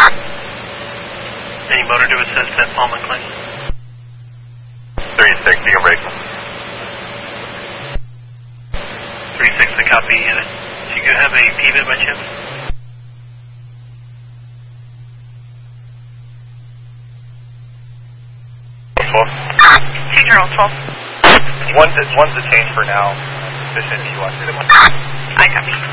Any motor to assist at Paul McLean? 36, you can break. 36, I copy. Do you have a PVIT by chance? General 12. One's detained for now. Position U.S. I copy.